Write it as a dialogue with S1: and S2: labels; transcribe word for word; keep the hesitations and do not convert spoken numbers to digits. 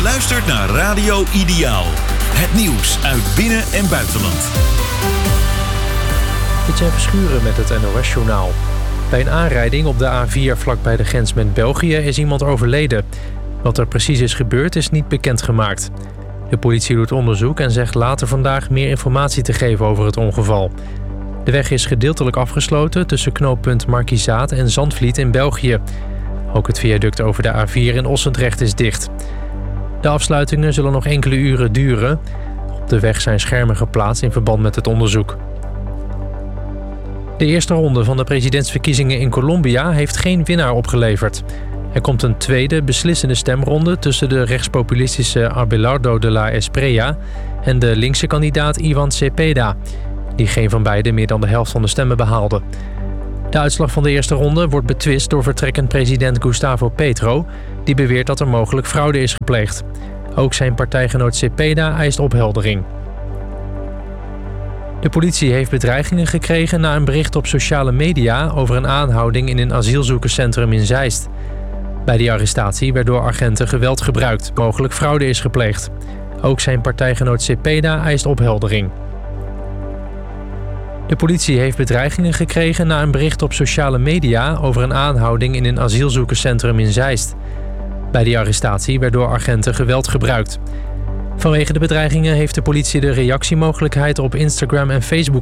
S1: luistert naar Radio Ideaal. Het nieuws uit binnen- en buitenland.
S2: Etienne Verschuren met het N O S-journaal. Bij een aanrijding op de A vier vlakbij de grens met België is iemand overleden. Wat er precies is gebeurd is niet bekendgemaakt. De politie doet onderzoek en zegt later vandaag meer informatie te geven over het ongeval. De weg is gedeeltelijk afgesloten tussen knooppunt Markizaat en Zandvliet in België. Ook het viaduct over de A vier in Ossendrecht is dicht. De afsluitingen zullen nog enkele uren duren. Op de weg zijn schermen geplaatst in verband met het onderzoek. De eerste ronde van de presidentsverkiezingen in Colombia heeft geen winnaar opgeleverd. Er komt een tweede beslissende stemronde tussen de rechtspopulistische Abelardo de la Espriella en de linkse kandidaat Ivan Cepeda, die geen van beiden meer dan de helft van de stemmen behaalde. De uitslag van de eerste ronde wordt betwist door vertrekkend president Gustavo Petro, die beweert dat er mogelijk fraude is gepleegd. Ook zijn partijgenoot Cepeda eist opheldering. De politie heeft bedreigingen gekregen na een bericht op sociale media over een aanhouding in een asielzoekerscentrum in Zeist. Bij die arrestatie werd door agenten geweld gebruikt, mogelijk fraude is gepleegd. Ook zijn partijgenoot Cepeda eist opheldering. De politie heeft bedreigingen gekregen na een bericht op sociale media over een aanhouding in een asielzoekerscentrum in Zeist. Bij die arrestatie werd door agenten geweld gebruikt. Vanwege de bedreigingen heeft de politie de reactiemogelijkheid op Instagram en Facebook